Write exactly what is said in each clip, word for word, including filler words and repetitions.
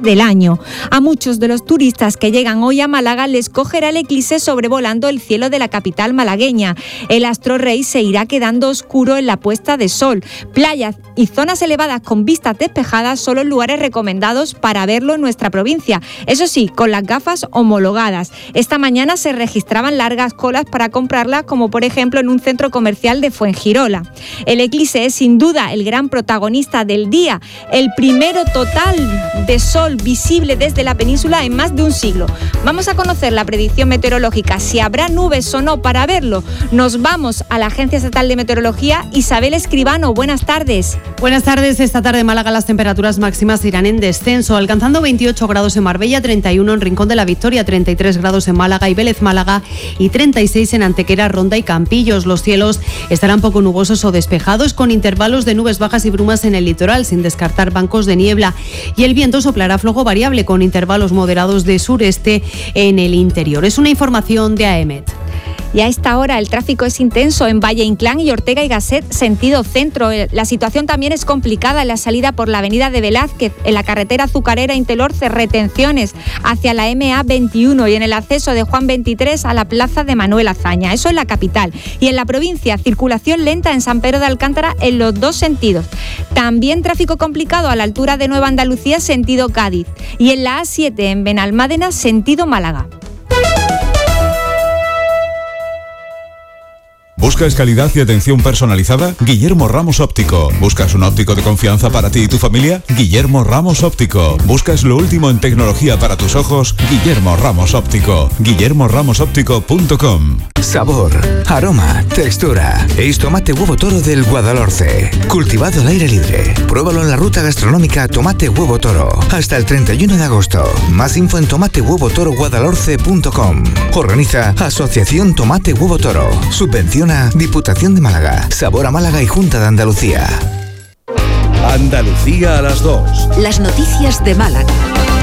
del año. A muchos de los turistas que llegan hoy a Málaga les cogerá el eclipse sobrevolando el cielo de la capital malagueña. El astro rey se irá quedando oscuro en la puesta de sol. Playas y zonas elevadas con vistas despejadas son los lugares recomendados para verlo en nuestra provincia. Eso sí, con las gafas homologadas. Esta mañana se registraban largas colas para comprarlas, como por ejemplo en un centro comercial de Fuengirola. El eclipse es sin duda el gran protagonista del día, el primero total de sol visible desde la península en más de un siglo. Vamos a conocer la predicción meteorológica, si habrá nubes o no para verlo. Nos vamos a la Agencia Estatal de Meteorología. Isabel Escribano, buenas tardes. Buenas tardes. Esta tarde en Málaga las temperaturas máximas irán en descenso, alcanzando veintiocho grados en Marbella, treinta y uno en Rincón de la Victoria, treinta y tres grados en Málaga y Vélez Málaga y treinta y seis en Antequera, Ronda y Campillos. Los cielos estarán poco nubosos o despejados, con intervalos de nubes bajas y brumas en el litoral, sin descartar bancos de niebla. Y el viento soplará flojo variable, con intervalos moderados de sureste en el interior. Es una información de AEMET. Y a esta hora el tráfico es intenso en Valle Inclán y Ortega y Gasset, sentido centro. La situación también es complicada en la salida por la avenida de Velázquez, en la carretera Azucarera Intelorce, retenciones hacia la eme a veintiuno y en el acceso de Juan veintitrés a la plaza de Manuel Azaña. Eso en la capital. Y en la provincia, circulación lenta en San Pedro de Alcántara en los dos sentidos. También tráfico complicado a la altura de Nueva Andalucía, sentido Cádiz. Y en la a siete en Benalmádena, sentido Málaga. ¿Buscas calidad y atención personalizada? Guillermo Ramos Óptico. ¿Buscas un óptico de confianza para ti y tu familia? Guillermo Ramos Óptico. ¿Buscas lo último en tecnología para tus ojos? Guillermo Ramos Óptico. guillermo ramos óptico punto com. Sabor, aroma, textura. Es tomate huevo toro del Guadalhorce. Cultivado al aire libre. Pruébalo en la ruta gastronómica Tomate Huevo Toro. Hasta el treinta y uno de agosto. Más info en tomate huevo toro guadalhorce punto com. Organiza Asociación Tomate Huevo Toro. Subvenciona Diputación de Málaga, Sabor a Málaga y Junta de Andalucía. Andalucía a las dos. Las noticias de Málaga.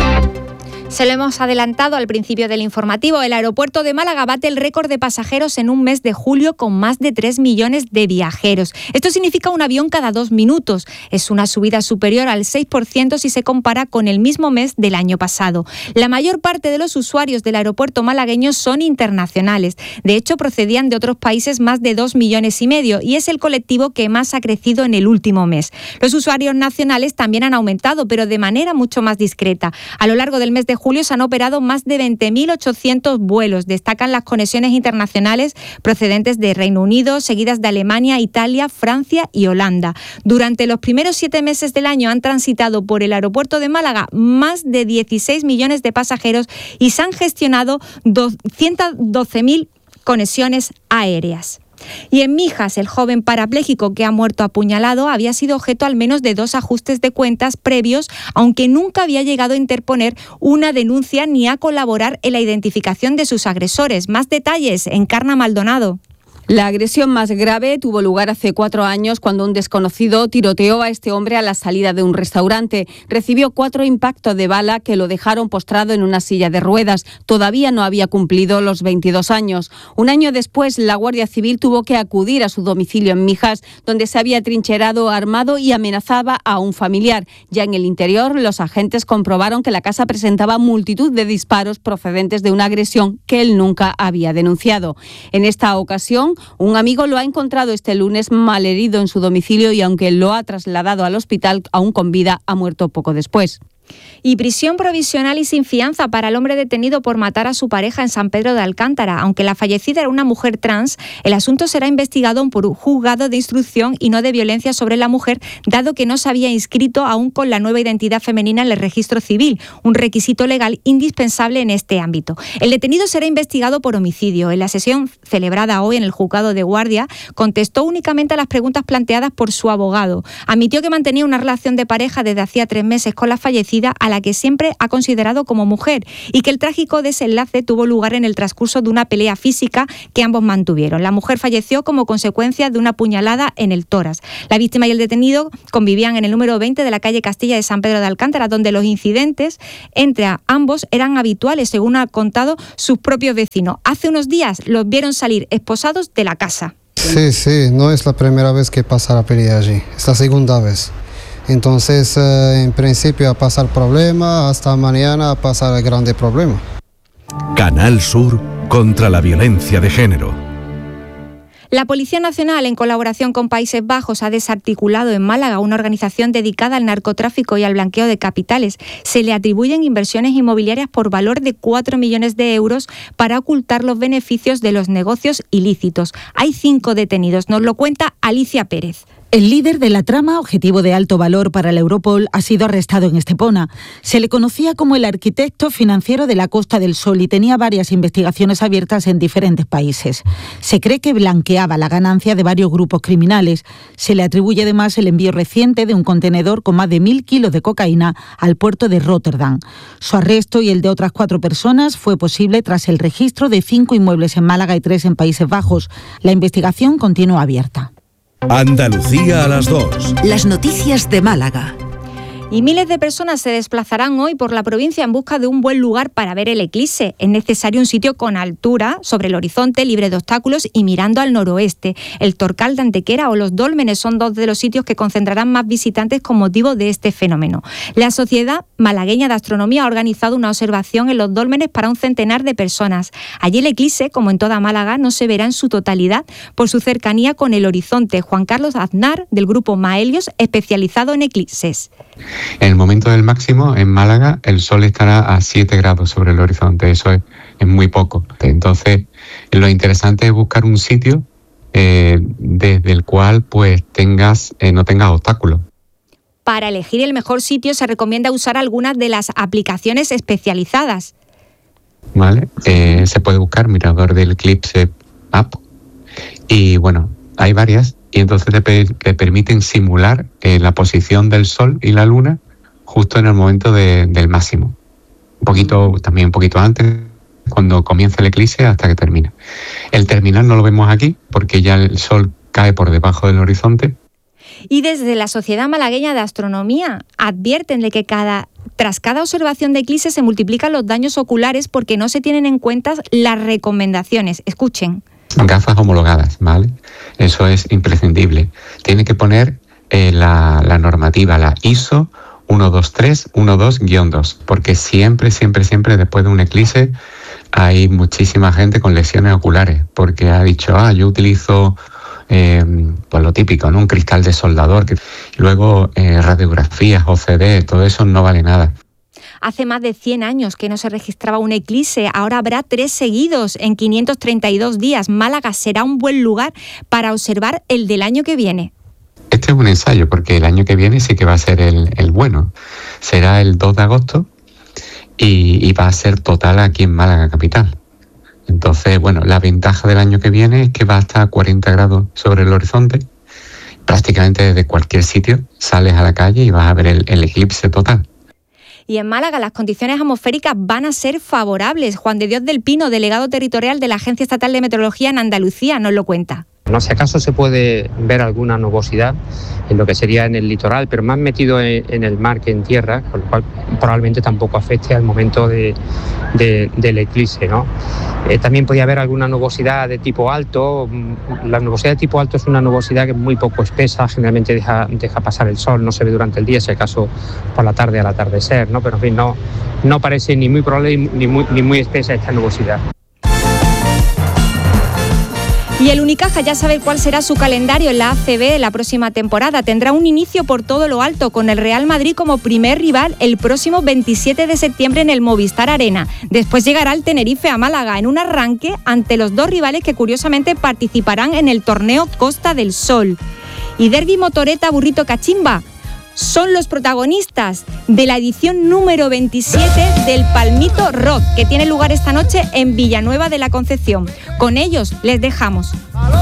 Se lo hemos adelantado al principio del informativo. El aeropuerto de Málaga bate el récord de pasajeros en un mes de julio con más de tres millones de viajeros. Esto significa un avión cada dos minutos. Es una subida superior al seis por ciento si se compara con el mismo mes del año pasado. La mayor parte de los usuarios del aeropuerto malagueño son internacionales. De hecho, procedían de otros países más de dos millones y medio y es el colectivo que más ha crecido en el último mes. Los usuarios nacionales también han aumentado, pero de manera mucho más discreta. A lo largo del mes de julio se han operado más de veinte mil ochocientos vuelos. Destacan las conexiones internacionales procedentes de Reino Unido, seguidas de Alemania, Italia, Francia y Holanda. Durante los primeros siete meses del año han transitado por el aeropuerto de Málaga más de dieciséis millones de pasajeros y se han gestionado doscientas doce mil conexiones aéreas. Y en Mijas, el joven parapléjico que ha muerto apuñalado había sido objeto al menos de dos ajustes de cuentas previos, aunque nunca había llegado a interponer una denuncia ni a colaborar en la identificación de sus agresores. Más detalles, Encarna Maldonado. La agresión más grave tuvo lugar hace cuatro años cuando un desconocido tiroteó a este hombre a la salida de un restaurante. Recibió cuatro impactos de bala que lo dejaron postrado en una silla de ruedas. Todavía no había cumplido los veintidós años. Un año después, la Guardia Civil tuvo que acudir a su domicilio en Mijas, donde se había trincherado armado y amenazaba a un familiar. Ya en el interior, los agentes comprobaron que la casa presentaba multitud de disparos procedentes de una agresión que él nunca había denunciado. En esta ocasión, un amigo lo ha encontrado este lunes malherido en su domicilio y aunque lo ha trasladado al hospital aún con vida, ha muerto poco después. Y prisión provisional y sin fianza para el hombre detenido por matar a su pareja en San Pedro de Alcántara. Aunque la fallecida era una mujer trans, el asunto será investigado por un juzgado de instrucción y no de violencia sobre la mujer, dado que no se había inscrito aún con la nueva identidad femenina en el registro civil, un requisito legal indispensable en este ámbito. El detenido será investigado por homicidio. En la sesión celebrada hoy en el juzgado de guardia, contestó únicamente a las preguntas planteadas por su abogado. Admitió que mantenía una relación de pareja desde hacía tres meses con la fallecida, a la que siempre ha considerado como mujer, y que el trágico desenlace tuvo lugar en el transcurso de una pelea física que ambos mantuvieron. La mujer falleció como consecuencia de una puñalada en el tórax. La víctima y el detenido convivían en el número veinte de la calle Castilla de San Pedro de Alcántara, donde los incidentes entre ambos eran habituales, según han contado sus propios vecinos. Hace unos días los vieron salir esposados de la casa. Sí, sí, no es la primera vez que pasa la pelea allí, es la segunda vez. Entonces, eh, en principio a pasar problema, hasta mañana a pasar el grande problema. Canal Sur contra la violencia de género. La Policía Nacional, en colaboración con Países Bajos, ha desarticulado en Málaga una organización dedicada al narcotráfico y al blanqueo de capitales. Se le atribuyen inversiones inmobiliarias por valor de cuatro millones de euros para ocultar los beneficios de los negocios ilícitos. Hay cinco detenidos, nos lo cuenta Alicia Pérez. El líder de la trama, objetivo de alto valor para el Europol, ha sido arrestado en Estepona. Se le conocía como el arquitecto financiero de la Costa del Sol y tenía varias investigaciones abiertas en diferentes países. Se cree que blanqueaba la ganancia de varios grupos criminales. Se le atribuye además el envío reciente de un contenedor con más de mil kilos de cocaína al puerto de Rotterdam. Su arresto y el de otras cuatro personas fue posible tras el registro de cinco inmuebles en Málaga y tres en Países Bajos. La investigación continúa abierta. Andalucía a las dos. Las noticias de Málaga. Y miles de personas se desplazarán hoy por la provincia en busca de un buen lugar para ver el eclipse. Es necesario un sitio con altura, sobre el horizonte, libre de obstáculos y mirando al noroeste. El Torcal de Antequera o los Dólmenes son dos de los sitios que concentrarán más visitantes con motivo de este fenómeno. La Sociedad Malagueña de Astronomía ha organizado una observación en los Dólmenes para un centenar de personas. Allí el eclipse, como en toda Málaga, no se verá en su totalidad por su cercanía con el horizonte. Juan Carlos Aznar, del grupo Maelios, especializado en eclipses. En el momento del máximo, en Málaga, el sol estará a siete grados sobre el horizonte. Eso es, es muy poco. Entonces, lo interesante es buscar un sitio eh, desde el cual pues tengas eh, no tengas obstáculos. Para elegir el mejor sitio se recomienda usar algunas de las aplicaciones especializadas. Vale, eh, se puede buscar Mirador del Eclipse App y bueno, hay varias. Y entonces te, te permiten simular eh, la posición del Sol y la Luna justo en el momento de, del máximo. Un poquito, también un poquito antes, cuando comienza el eclipse hasta que termina. El terminar no lo vemos aquí porque ya el Sol cae por debajo del horizonte. Y desde la Sociedad Malagueña de Astronomía advierten de que cada, tras cada observación de eclipse se multiplican los daños oculares porque no se tienen en cuenta las recomendaciones. Escuchen. Gafas homologadas, ¿vale? Eso es imprescindible. Tiene que poner eh, la, la normativa, la I S O uno dos tres uno dos guión dos, porque siempre, siempre, siempre después de un eclipse hay muchísima gente con lesiones oculares, porque ha dicho, ah, yo utilizo eh, pues lo típico, ¿no? Un cristal de soldador, que luego eh, radiografías, O C D, todo eso no vale nada. Hace más de cien años que no se registraba un eclipse, ahora habrá tres seguidos en quinientos treinta y dos días. Málaga será un buen lugar para observar el del año que viene. Este es un ensayo, porque el año que viene sí que va a ser el, el bueno. Será el dos de agosto y, y va a ser total aquí en Málaga capital. Entonces, bueno, la ventaja del año que viene es que va hasta cuarenta grados sobre el horizonte. Prácticamente desde cualquier sitio sales a la calle y vas a ver el, el eclipse total. Y en Málaga las condiciones atmosféricas van a ser favorables. Juan de Dios del Pino, delegado territorial de la Agencia Estatal de Meteorología en Andalucía, nos lo cuenta. No sé, acaso se puede ver alguna nubosidad en lo que sería en el litoral, pero más metido en, en el mar que en tierra, con lo cual probablemente tampoco afecte al momento de, de, del eclipse, ¿no? Eh, también podría haber alguna nubosidad de tipo alto. La nubosidad de tipo alto es una nubosidad que es muy poco espesa, generalmente deja, deja pasar el sol, no se ve durante el día, si acaso por la tarde al atardecer, ¿no? Pero en fin, no, no parece ni muy probable ni muy, ni muy espesa esta nubosidad. Y el Unicaja ya sabe cuál será su calendario en la A C B la próxima temporada. Tendrá un inicio por todo lo alto, con el Real Madrid como primer rival el próximo veintisiete de septiembre en el Movistar Arena. Después llegará el Tenerife a Málaga en un arranque ante los dos rivales que curiosamente participarán en el torneo Costa del Sol. Y Derbi Motoreta Burrito Cachimba son los protagonistas de la edición número veintisiete del Palmito Rock, que tiene lugar esta noche en Villanueva de la Concepción. Con ellos les dejamos.